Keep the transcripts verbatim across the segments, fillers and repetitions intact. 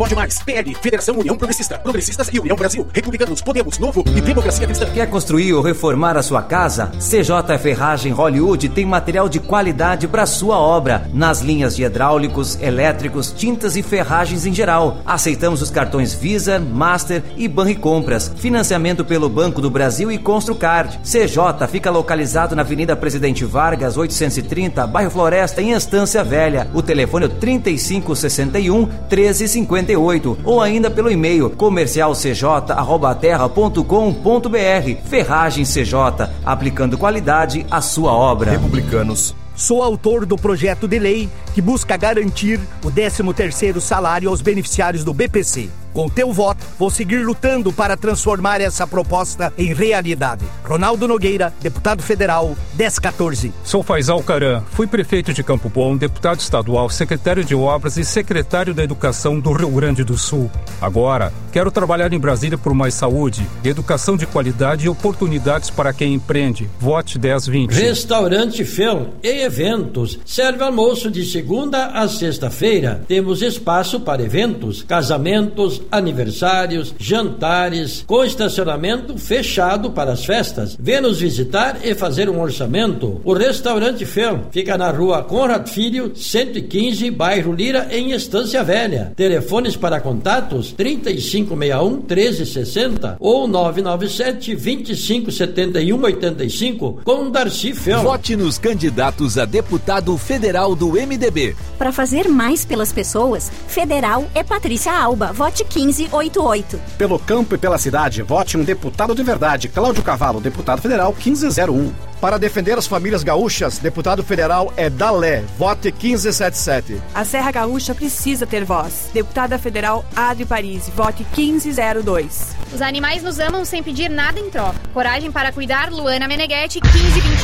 Pode Mais, P L, Federação União Progressista, Progressistas e União Brasil, Republicanos, Podemos, Novo e Democracia Cristã. Quer construir ou reformar a sua casa? C J Ferragem Hollywood tem material de qualidade para sua obra, nas linhas de hidráulicos, elétricos, tintas e ferragens em geral. Aceitamos os cartões Visa, Master e Banricompras. Financiamento pelo Banco do Brasil e Construcard. C J fica localizado na Avenida Presidente Vargas, oitocentos e trinta, bairro Floresta, em Estância Velha. O telefone é trinta e cinco sessenta e um, treze cinquenta e oito ou ainda pelo e-mail comercial c j arroba terra ponto com ponto b r. Ferragem C J, aplicando qualidade à sua obra. Republicanos. Sou autor do projeto de lei que busca garantir o décimo terceiro salário aos beneficiários do B P C. Com teu voto, vou seguir lutando para transformar essa proposta em realidade. Ronaldo Nogueira, deputado federal, dez quatorze. Sou Faisal Caram, fui prefeito de Campo Bom, deputado estadual, secretário de Obras e secretário da Educação do Rio Grande do Sul. Agora, quero trabalhar em Brasília por mais saúde, educação de qualidade e oportunidades para quem empreende. Vote dez vinte. Restaurante Fel e Eventos. Serve almoço de segunda a sexta-feira. Temos espaço para eventos, casamentos, aniversários, jantares, com estacionamento fechado para as festas. Vê nos visitar e fazer um orçamento. O Restaurante Fel fica na rua Conrad Filho, cento e quinze, bairro Lira, em Estância Velha. Telefones para contatos trinta e cinco sessenta e um, treze sessenta ou nove nove sete, vinte e cinco setenta e um, oitenta e cinco com Darcy Fel. Vote nos candidatos a deputado federal do M D B. Para fazer mais pelas pessoas, federal é Patrícia Alba. Vote quinze oitenta e oito. Pelo campo e pela cidade, vote um deputado de verdade. Cláudio Cavalo, deputado federal, quinze zero um. Para defender as famílias gaúchas, deputado federal é Dalé. Vote quinze setenta e sete. A Serra Gaúcha precisa ter voz. Deputada federal Adri Parisi. Vote quinze zero dois. Os animais nos amam sem pedir nada em troca. Coragem para cuidar, Luana Meneghetti, quinze vinte e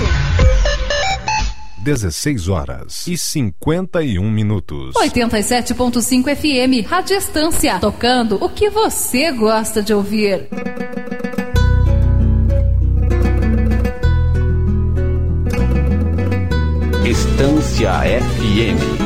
um. dezesseis horas e cinquenta e um minutos. oitenta e sete ponto cinco F M, Rádio Estância, tocando o que você gosta de ouvir. Estância F M.